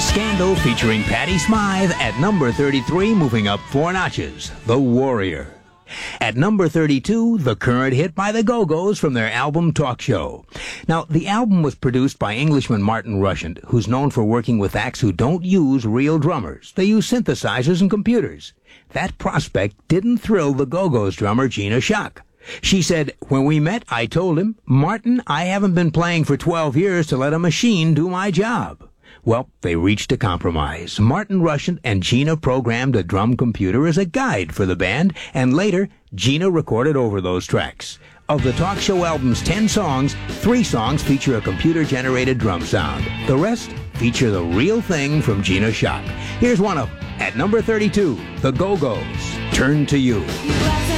Scandal featuring Patti Smythe at number 33, moving up 4 notches, The Warrior. At number 32, the current hit by the Go-Go's from their album Talk Show. Now, the album was produced by Englishman Martin Rushent, who's known for working with acts who don't use real drummers. They use synthesizers and computers. That prospect didn't thrill the Go-Go's drummer Gina Schock. She said, "When we met, I told him, 'Martin, I haven't been playing for 12 years to let a machine do my job.'" Well, they reached a compromise. Martin Rushent and Gina programmed a drum computer as a guide for the band, and later, Gina recorded over those tracks. Of the Talk Show album's 10 songs, 3 songs feature a computer-generated drum sound. The rest feature the real thing from Gina Schock. Here's one of them. At number 32, the Go-Go's, Turn to You.